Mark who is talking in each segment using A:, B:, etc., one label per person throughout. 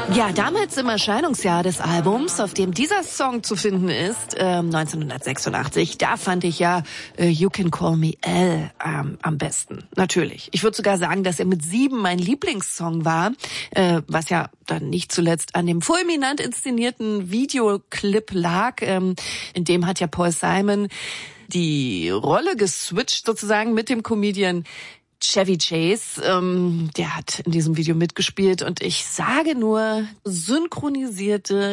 A: Ja, damals im Erscheinungsjahr des Albums, auf dem dieser Song zu finden ist, 1986, da fand ich ja You Can Call Me Al am besten. Natürlich. Ich würde sogar sagen, dass er mit 7 mein Lieblingssong war, was ja dann nicht zuletzt an dem fulminant inszenierten Videoclip lag. In dem hat ja Paul Simon die Rolle geswitcht sozusagen mit dem Comedian Chevy Chase, der hat in diesem Video mitgespielt und ich sage nur, synchronisierte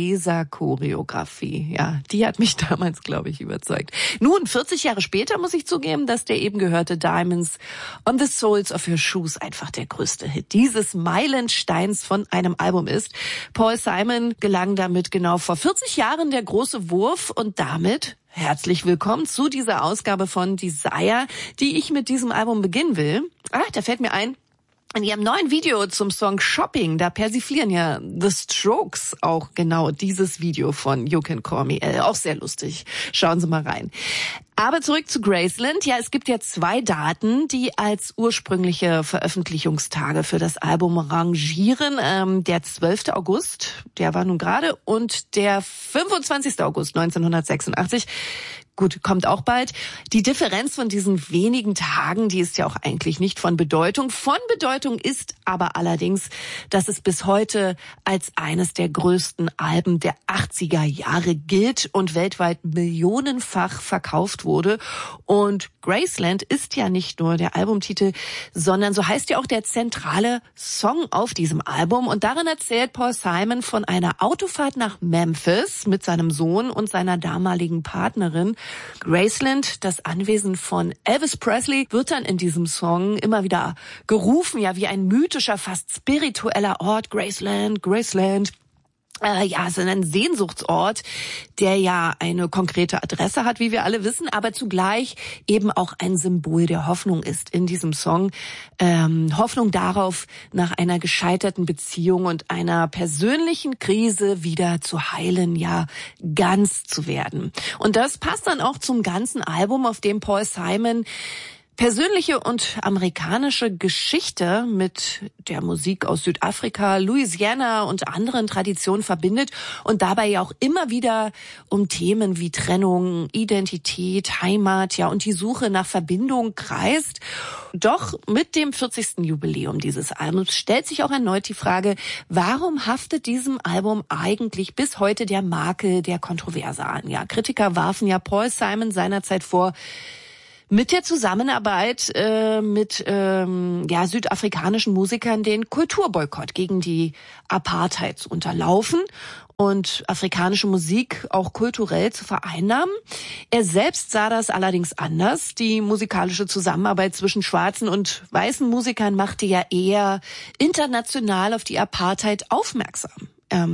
A: Bläserchoreografie. Ja, die hat mich damals, glaube ich, überzeugt. Nun, 40 Jahre später muss ich zugeben, dass der eben gehörte Diamonds on the Soles of Your Shoes einfach der größte Hit dieses Meilensteins von einem Album ist. Paul Simon gelang damit genau vor 40 Jahren der große Wurf und damit herzlich willkommen zu dieser Ausgabe von Desire, die ich mit diesem Album beginnen will. Da fällt mir ein, in ihrem neuen Video zum Song Shopping, da persiflieren ja The Strokes auch genau dieses Video von You Can Call Me Al. Auch sehr lustig. Schauen Sie mal rein. Aber zurück zu Graceland. Ja, es gibt ja 2 Daten, die als ursprüngliche Veröffentlichungstage für das Album rangieren. Der 12. August, der war nun gerade, und der 25. August 1986. Gut, kommt auch bald. Die Differenz von diesen wenigen Tagen, die ist ja auch eigentlich nicht von Bedeutung. Von Bedeutung ist aber allerdings, dass es bis heute als eines der größten Alben der 80er Jahre gilt und weltweit millionenfach verkauft wurde. Und Graceland ist ja nicht nur der Albumtitel, sondern so heißt ja auch der zentrale Song auf diesem Album. Und darin erzählt Paul Simon von einer Autofahrt nach Memphis mit seinem Sohn und seiner damaligen Partnerin. Graceland, das Anwesen von Elvis Presley, wird dann in diesem Song immer wieder gerufen, ja, wie ein mythischer, fast spiritueller Ort. Graceland, Graceland. Ja, es ist ein Sehnsuchtsort, der ja eine konkrete Adresse hat, wie wir alle wissen, aber zugleich eben auch ein Symbol der Hoffnung ist in diesem Song. Hoffnung darauf, nach einer gescheiterten Beziehung und einer persönlichen Krise wieder zu heilen, ja, ganz zu werden. Und das passt dann auch zum ganzen Album, auf dem Paul Simon persönliche und amerikanische Geschichte mit der Musik aus Südafrika, Louisiana und anderen Traditionen verbindet und dabei ja auch immer wieder um Themen wie Trennung, Identität, Heimat, ja, und die Suche nach Verbindung kreist. Doch mit dem 40. Jubiläum dieses Albums stellt sich auch erneut die Frage, warum haftet diesem Album eigentlich bis heute der Makel der Kontroverse an? Ja, Kritiker warfen ja Paul Simon seinerzeit vor, mit der Zusammenarbeit mit südafrikanischen Musikern den Kulturboykott gegen die Apartheid zu unterlaufen und afrikanische Musik auch kulturell zu vereinnahmen. Er selbst sah das allerdings anders. Die musikalische Zusammenarbeit zwischen schwarzen und weißen Musikern machte ja eher international auf die Apartheid aufmerksam.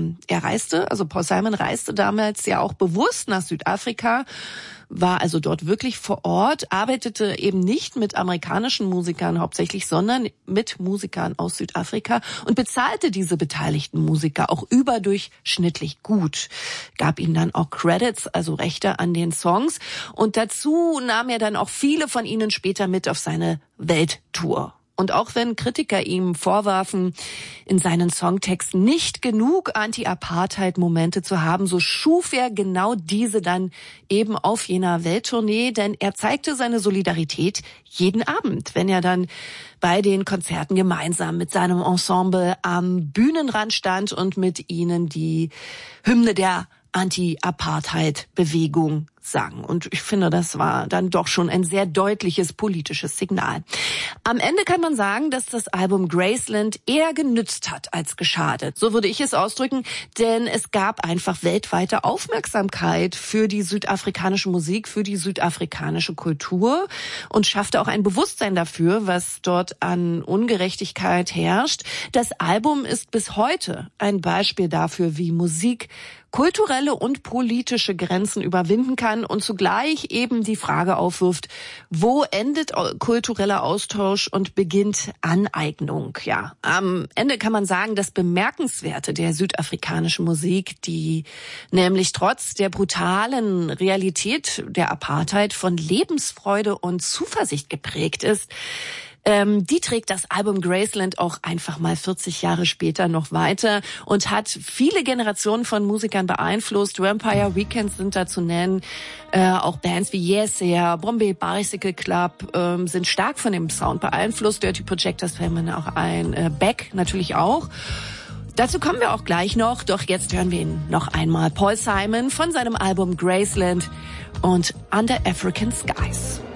A: Paul Simon reiste damals ja auch bewusst nach Südafrika, war also dort wirklich vor Ort, arbeitete eben nicht mit amerikanischen Musikern hauptsächlich, sondern mit Musikern aus Südafrika und bezahlte diese beteiligten Musiker auch überdurchschnittlich gut. Gab ihnen dann auch Credits, also Rechte an den Songs. Und dazu nahm er dann auch viele von ihnen später mit auf seine Welttour. Und auch wenn Kritiker ihm vorwarfen, in seinen Songtexten nicht genug Anti-Apartheid-Momente zu haben, so schuf er genau diese dann eben auf jener Welttournee, denn er zeigte seine Solidarität jeden Abend, wenn er dann bei den Konzerten gemeinsam mit seinem Ensemble am Bühnenrand stand und mit ihnen die Hymne der Anti-Apartheid-Bewegung sang. Und ich finde, das war dann doch schon ein sehr deutliches politisches Signal. Am Ende kann man sagen, dass das Album Graceland eher genützt hat als geschadet. So würde ich es ausdrücken, denn es gab einfach weltweite Aufmerksamkeit für die südafrikanische Musik, für die südafrikanische Kultur und schaffte auch ein Bewusstsein dafür, was dort an Ungerechtigkeit herrscht. Das Album ist bis heute ein Beispiel dafür, wie Musik kulturelle und politische Grenzen überwinden kann und zugleich eben die Frage aufwirft, wo endet kultureller Austausch und beginnt Aneignung? Ja, am Ende kann man sagen, das Bemerkenswerte der südafrikanischen Musik, die nämlich trotz der brutalen Realität der Apartheid von Lebensfreude und Zuversicht geprägt ist, Die trägt das Album Graceland auch einfach mal 40 Jahre später noch weiter und hat viele Generationen von Musikern beeinflusst. Vampire Weekend sind da zu nennen. Auch Bands wie Yes Sir, Bombay Bicycle Club sind stark von dem Sound beeinflusst. Dirty Projectors fällt mir auch ein. Beck natürlich auch. Dazu kommen wir auch gleich noch, doch jetzt hören wir ihn noch einmal. Paul Simon von seinem Album Graceland und Under African Skies.